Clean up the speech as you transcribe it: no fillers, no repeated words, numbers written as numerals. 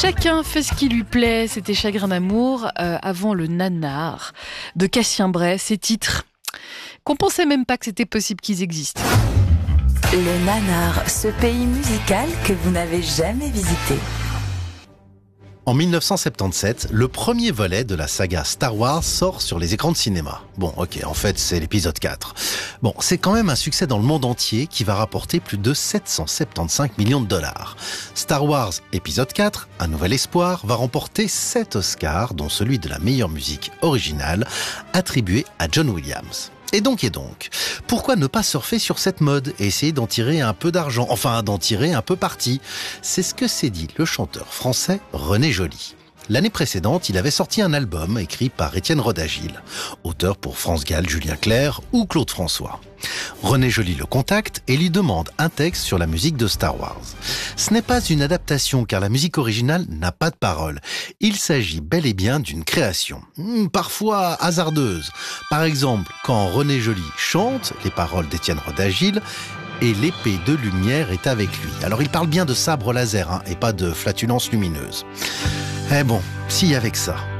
Chacun fait ce qui lui plaît, c'était Chagrin d'amour, avant le nanar de Cassien Bray, ces titres qu'on pensait même pas que c'était possible qu'ils existent. Le nanar, ce pays musical que vous n'avez jamais visité. En 1977, le premier volet de la saga Star Wars sort sur les écrans de cinéma. Bon, ok, en fait, c'est l'épisode 4. Bon, c'est quand même un succès dans le monde entier qui va rapporter plus de 775 millions de dollars. Star Wars épisode 4, Un nouvel espoir, va remporter 7 Oscars, dont celui de la meilleure musique originale, attribué à John Williams. Et donc, pourquoi ne pas surfer sur cette mode et essayer d'en tirer un peu d'argent, enfin d'en tirer un peu parti? C'est ce que s'est dit le chanteur français René Joly. L'année précédente, il avait sorti un album écrit par Étienne Roda-Gil, auteur pour France Gall, Julien Clerc ou Claude François. René Joly le contacte et lui demande un texte sur la musique de Star Wars. Ce n'est pas une adaptation car la musique originale n'a pas de paroles. Il s'agit bel et bien d'une création, parfois hasardeuse. Par exemple, quand René Joly chante les paroles d'Étienne Roda-Gil et l'épée de lumière est avec lui. Alors il parle bien de sabre laser et pas de flatulence lumineuse. Eh bon, s'il y avait que ça.